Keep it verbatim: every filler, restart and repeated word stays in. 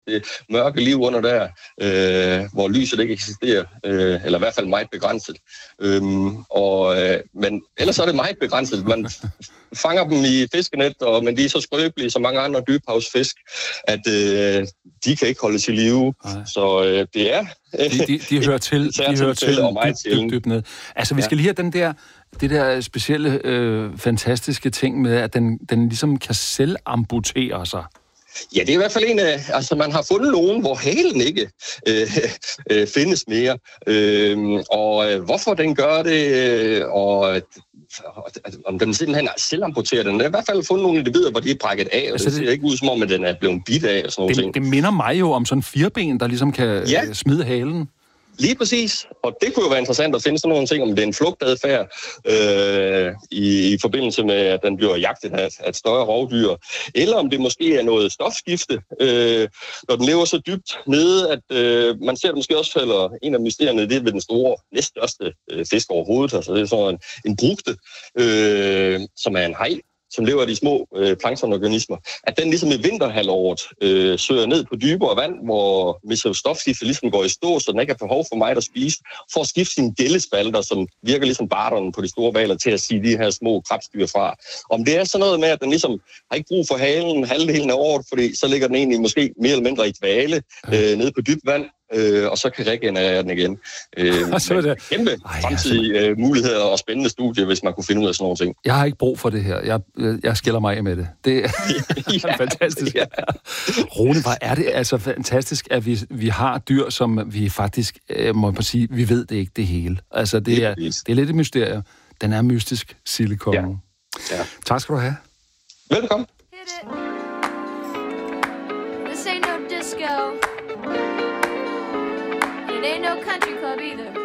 det mørke liv under der, øh, hvor lyset ikke eksisterer, øh, eller i hvert fald meget begrænset. Øhm, og, øh, men ellers er det meget begrænset. Man fanger dem i fiskenet, og, men de er så skrøbelige som mange andre dybhavsfisk, at øh, de kan ikke holdes i live. Nej. Så øh, det er... De, de, de hører til, de hører til dybt, dybt, dybt ned. Altså, vi skal lige have den der, det der specielle, øh, fantastiske ting med, at den, den ligesom kan selv amputere sig. Ja, det er i hvert fald en af... Altså, man har fundet nogen, hvor halen ikke øh, øh, findes mere. Øh, og øh, hvorfor den gør det, og... om den simpelthen er selvamputeret. Den er i hvert fald fundet nogle individer, hvor de er brækket af, og altså det ser det ikke ud som om, at den er blevet bidt af og sådan noget. Det, det minder mig jo om sådan en fireben, der ligesom kan ja. smide halen. Lige præcis. Og det kunne jo være interessant at finde sådan nogle ting, om det er en flugtadfærd øh, i, i forbindelse med, at den bliver jagtet af, af et større rovdyr, eller om det måske er noget stofskifte, øh, når den lever så dybt nede, at øh, man ser det måske også, eller en af mysterierne, det er ved den store, næststørste øh, fisk overhovedet, altså det er sådan en, en brugte, øh, som er en haj, som lever af de små øh, planktonorganismer, at den ligesom i vinterhalvåret øh, søger ned på dybere vand, hvor mesostofskiftet ligesom går i stå, så den ikke har behov for meget at spise, for at skifte sine gællespalter, som virker ligesom barterne på de store hvaler, til at sige de her små krebsdyr fra. Om det er sådan noget med, at den ligesom har ikke brug for halen halvdelen af året, fordi så ligger den egentlig måske mere eller mindre i dvale øh, nede på dybt vand, Øh, og så kan regenerere den igen. Øh, så er det kæmpe Ej, fremtidige altså... øh, muligheder og spændende studier, hvis man kunne finde ud af sådan nogle ting. Jeg har ikke brug for det her. Jeg, jeg skiller mig af med det. Det er ja, fantastisk. Ja. Rune, hvor er det altså fantastisk, at vi, vi har dyr, som vi faktisk, øh, må man sige, vi ved det ikke det hele. Altså, det er, det er lidt et mysterie. Den er mystisk, Sildekongen. Ja. Ja. Tak skal du have. Velkommen. This ain't no disco. It ain't no country club either.